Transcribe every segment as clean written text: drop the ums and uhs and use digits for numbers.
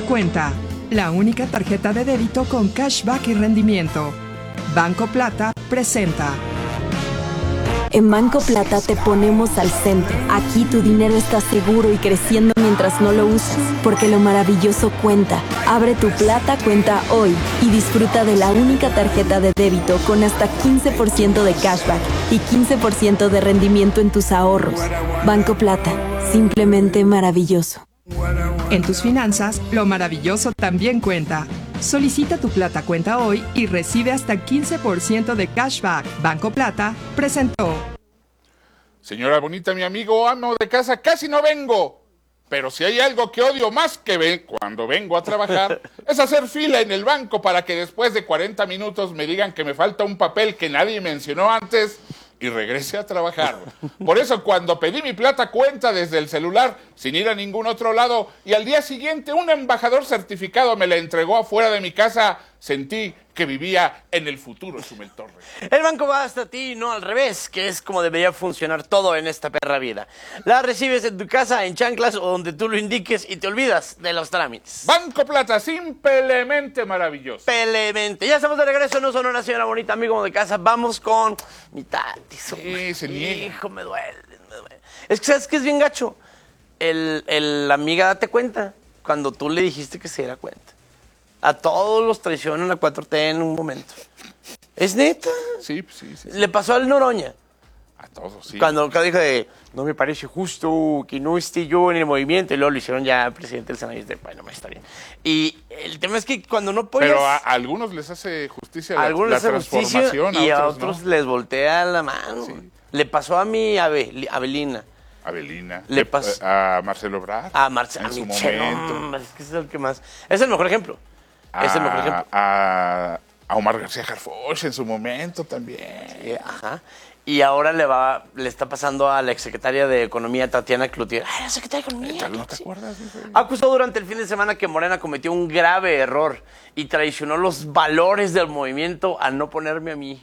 Cuenta, la única tarjeta de débito con cashback y rendimiento. Banco Plata presenta. En Banco Plata te ponemos al centro. Aquí tu dinero está seguro y creciendo mientras no lo usas, porque lo maravilloso cuenta. Abre tu Plata Cuenta hoy y disfruta de la única tarjeta de débito con hasta 15% de cashback y 15% de rendimiento en tus ahorros. Banco Plata, simplemente maravilloso. En tus finanzas, lo maravilloso también cuenta. Solicita tu Plata Cuenta hoy y recibe hasta 15% de cashback. Banco Plata presentó. Señora bonita, mi amigo amo de casa, casi no vengo. Pero si hay algo que odio más que cuando vengo a trabajar, es hacer fila en el banco para que después de 40 minutos me digan que me falta un papel que nadie mencionó antes y regrese a trabajar. Por eso cuando pedí mi Plata Cuenta desde el celular, sin ir a ningún otro lado, y al día siguiente un embajador certificado me la entregó afuera de mi casa, sentí que vivía en el futuro, Chumel Torres. El banco va hasta ti, no al revés, que es como debería funcionar todo en esta perra vida. La recibes en tu casa, en chanclas o donde tú lo indiques y te olvidas de los trámites. Banco Plata, simplemente maravilloso. Simplemente. Ya estamos de regreso, no Sonora, señora bonita, amigo de casa. Vamos con mi tati. Sí, se niega. Hijo, me duele. Es que, ¿sabes qué es bien gacho? La amiga date cuenta cuando tú le dijiste que se diera cuenta. A todos los traicionan la 4T en un momento. ¿Es neta? Sí. Le pasó al Noroña. A todos, sí. Cuando dijo de, no me parece justo que no esté yo en el movimiento, y luego lo hicieron ya presidente del Senado y dice, bueno, me está bien. Y el tema es que cuando no apoyas... Pero a algunos les hace justicia la transformación, y a otros no. les voltea la mano. Sí. Le pasó a mi Abelina. Le pasó a Marcelo Ebrard. A Marcelo, en su momento. Es que es el que más... Es el mejor ejemplo. Es el mejor ejemplo. A Omar García Harfuch en su momento también. Sí, ajá. Y ahora le está pasando a la exsecretaria de Economía, Tatiana Cloutier. ¡Ay, la secretaria de Economía! ¿No te acuerdas? Acusó durante el fin de semana que Morena cometió un grave error y traicionó los valores del movimiento al no ponerme a mí.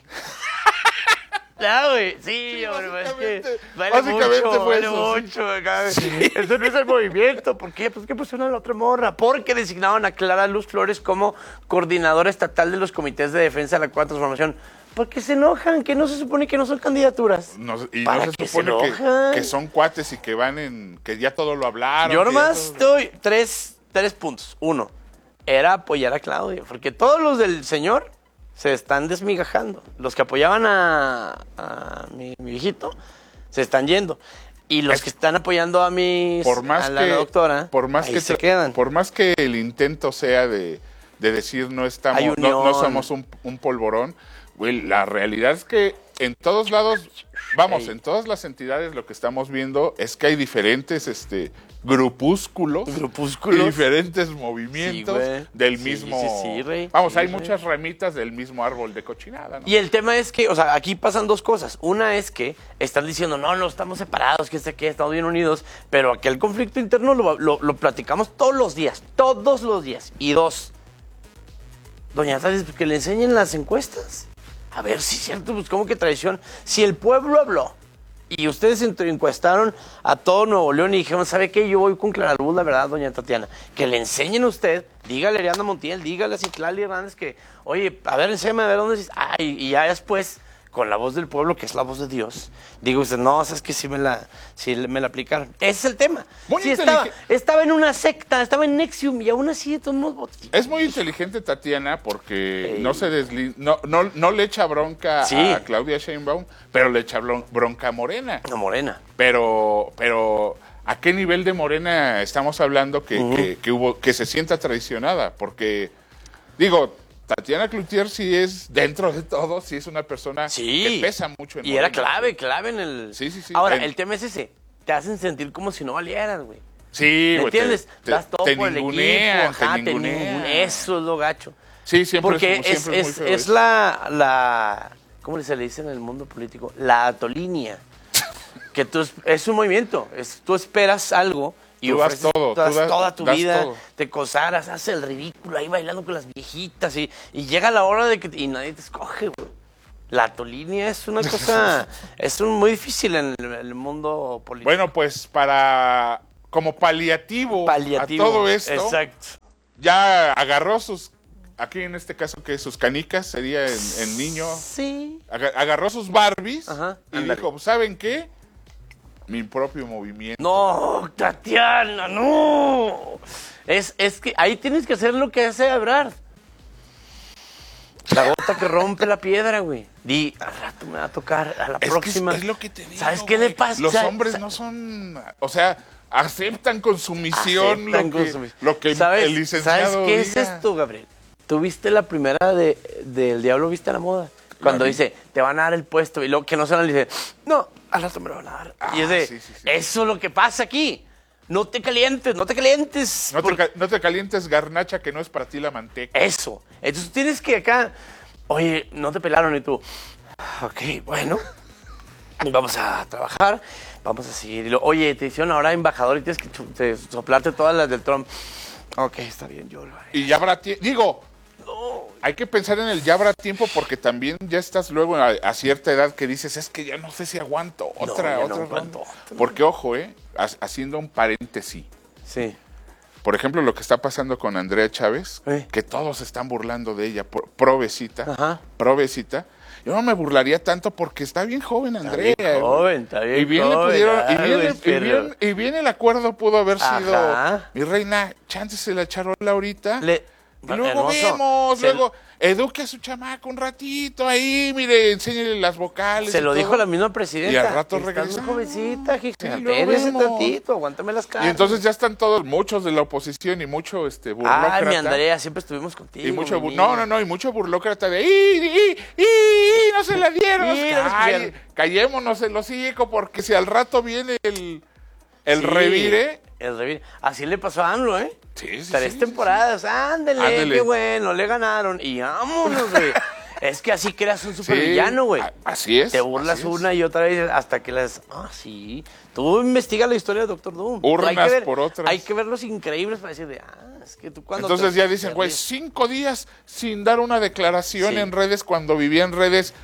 Ya, güey. Sí, hombre, es que vale mucho. Sí. Eso no es el movimiento. ¿Por qué? Pues que pusieron a la otra morra. Porque designaron a Clara Luz Flores como coordinadora estatal de los comités de defensa de la Cuarta Transformación. Porque se enojan, que no se supone que no son candidaturas. No se supone que son cuates y que que ya todo lo hablaron. Yo nomás doy tres puntos. Uno, era apoyar a Claudia, porque todos los del señor se están desmigajando. Los que apoyaban a mi viejito se están yendo. Y los que están apoyando a la doctora, se quedan. Por más que el intento sea de decir no somos un polvorón, güey, la realidad es que en todos lados, en todas las entidades lo que estamos viendo es que hay diferentes grupúsculos y diferentes movimientos del mismo... Sí, rey. Hay muchas ramitas del mismo árbol de cochinada, ¿no? Y el tema es que, aquí pasan dos cosas. Una es que están diciendo, no, estamos separados, que estamos bien unidos, pero aquel conflicto interno lo platicamos todos los días. Y dos, doña Tati, que le enseñen las encuestas. A ver si es cierto, pues cómo que traición. Si el pueblo habló y ustedes encuestaron a todo Nuevo León y dijeron, ¿sabe qué? Yo voy con Clara Luz, la verdad, doña Tatiana. Que le enseñen a usted, dígale a Ariadna Montiel, dígale a Citlali Hernández que, oye, a ver, enséñame a ver dónde... y ya después, con la voz del pueblo, que es la voz de Dios, digo usted, no, sabes que sí me la aplicaron. Ese es el tema. Estaba en una secta, estaba en Nexium y aún así de todos modos... Es muy inteligente Tatiana porque no le echa bronca a Claudia Sheinbaum, pero le echa bronca a Morena. A Morena. Pero ¿a qué nivel de Morena estamos hablando que se sienta traicionada? Porque, digo... Tatiana Cloutier sí es, dentro de todo, sí es una persona que pesa mucho en Morena. Y era clave en el... Sí. Ahora, el tema es ese. Te hacen sentir como si no valieras, güey. Sí, güey. ¿Me entiendes? Das todo por el equipo. Te ningunean. Eso es lo gacho. Sí, siempre porque es muy feo. Es la... ¿Cómo se le dice en el mundo político? La atolínea. Que es un movimiento. Tú esperas algo... Y tú das todo, toda tu vida, todo. Te consagras, haces el ridículo ahí bailando con las viejitas y llega la hora de que y nadie te escoge, güey. La atolínea es una cosa, muy difícil en el mundo político. Bueno, pues como paliativo a todo esto, exacto. ya agarró aquí en este caso que sus canicas, sería en niño. Sí. Agarró sus Barbies y ándale. dijo, ¿saben qué? Mi propio movimiento. No, Tatiana, no. Es que ahí tienes que hacer lo que hace Ebrard. La gota que rompe la piedra, güey. Al rato me va a tocar, a la próxima. Que es lo que te digo, ¿Sabes qué le pasa? Los hombres no son, o sea, aceptan con sumisión lo que el licenciado ¿Sabes qué diga. es esto, Gabriel? Tú viste la primera del Diablo Viste a la Moda. Cuando dice, te van a dar el puesto, y luego que no se le dice, no, al rato me lo van a dar. Y es de, sí. eso es lo que pasa aquí. No te calientes. No te calientes, garnacha, que no es para ti la manteca. Eso. Entonces tienes que acá, oye, no te pelaron y tú, ok, bueno, vamos a trabajar, vamos a seguir. Y luego, oye, te hicieron ahora embajador y tienes que soplarte todas las del Trump. Ok, está bien, yo lo haré. Y ya habrá tiempo. Hay que pensar en el ya habrá tiempo porque también ya estás luego a cierta edad que dices, es que ya no sé si aguanto otra ronda. Porque, ojo, haciendo un paréntesis. Sí. Por ejemplo, lo que está pasando con Andrea Chávez, que todos se están burlando de ella, provecita. Yo no me burlaría tanto porque está bien joven Andrea. Está bien joven. Y bien el acuerdo pudo haber sido, mi reina, chántese la charola ahorita. Y luego luego eduque a su chamaco un ratito ahí, mire, enséñele las vocales. Se lo dijo la misma presidenta. Y al rato regresa. Estás muy jovencita, espérese tantito, aguántame las caras. Y entonces ya están muchos de la oposición y mucho burlócrata. Ay, mi Andrea, siempre estuvimos contigo. Y mucho y mucho burlócrata de no se la dieron. Callémonos el hocico porque si al rato viene el revire. El revire. Así le pasó a AMLO, ¿eh? Sí. 3 temporadas, ándele, qué bueno, le ganaron. Y vámonos, güey. Es que así creas un supervillano, güey. Así es. Te burlas una y otra vez hasta que sí. Tú investiga la historia de Doctor Doom. Urnas por otras. Hay que ver los increíbles para decir es que tú cuando... Entonces ya dicen, güey, 5 días sin dar una declaración en redes cuando vivía en redes.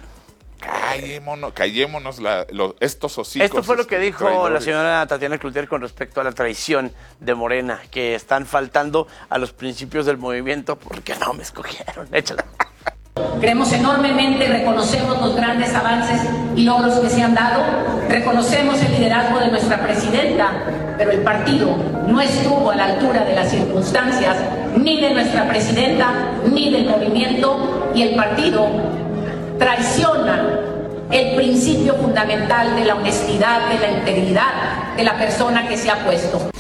Callémonos estos hocicos. Esto fue lo que dijo la señora Tatiana Cloutier con respecto a la traición de Morena, que están faltando a los principios del movimiento porque no me escogieron. Échala. Creemos enormemente, reconocemos los grandes avances y logros que se han dado, reconocemos el liderazgo de nuestra presidenta, pero el partido no estuvo a la altura de las circunstancias, ni de nuestra presidenta, ni del movimiento, y el partido traiciona el principio fundamental de la honestidad, de la integridad de la persona que se ha puesto.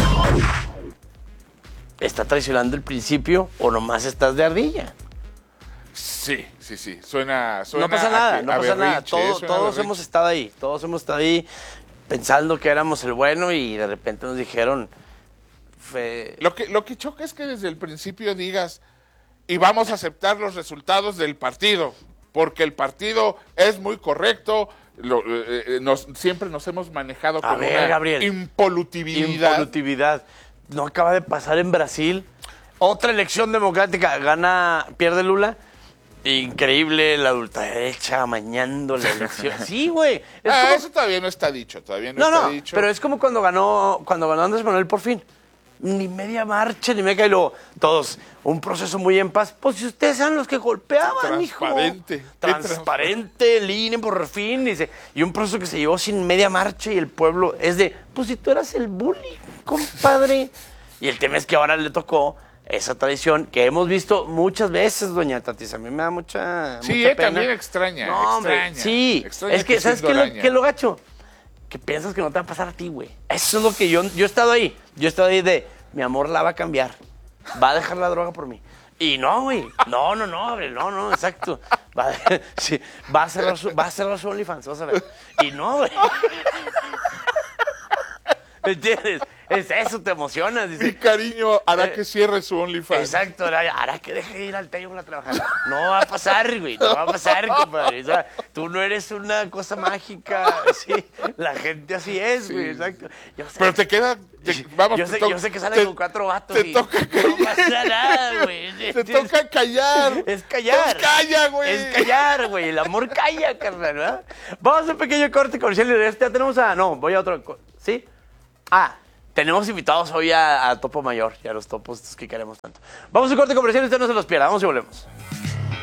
¿Está traicionando el principio o nomás estás de ardilla? Sí. Suena no pasa nada, no pasa nada. Berrinche, Todos hemos estado ahí pensando que éramos el bueno y de repente nos dijeron... Lo que choca es que desde el principio digas y vamos a aceptar los resultados del partido. Porque el partido es muy correcto, siempre nos hemos manejado con una impolutividad. No acaba de pasar en Brasil. Otra elección democrática, pierde Lula. Increíble, la ultraderecha amañando la elección. Sí, güey. Eso todavía no está dicho, está dicho. Pero es como cuando ganó Andrés Manuel por fin. Ni media marcha, ni media, y luego todos, un proceso muy en paz. Pues si ustedes eran los que golpeaban, Transparente, el INE por fin, dice. Y un proceso que se llevó sin media marcha y el pueblo es de, pues si tú eras el bully, compadre. Y el tema es que ahora le tocó esa tradición que hemos visto muchas veces, doña Tatis. A mí me da mucha pena. También extraña. No, hombre, sí. Extraña es que, ¿sabes qué es lo gacho? Que piensas que no te va a pasar a ti, güey. Eso es lo que yo he estado ahí. Yo he estado ahí de, mi amor la va a cambiar. Va a dejar la droga por mí. Y no, güey. No, exacto. Va a cerrar su OnlyFans, vas a ver. Y no, güey. ¿Me entiendes? Es eso, te emocionas. Dice, mi cariño hará que cierre su OnlyFans. Exacto, hará que deje de ir al Tello a trabajar. No va a pasar, güey, no va a pasar, compadre. O sea, tú no eres una cosa mágica, sí. La gente así es, güey, exacto. Pero te queda... Yo sé que sale con 4 vatos y no pasa nada, güey. Te toca callar. Es callar. Calla, güey. Es callar, güey. El amor calla, carnal, ¿verdad? Vamos a un pequeño corte comercial y ya tenemos voy a otro... ¿Sí? Tenemos invitados hoy a Topo Mayor y a los topos estos que queremos tanto. Vamos a un corte comercial y usted no se los pierda. Vamos y volvemos.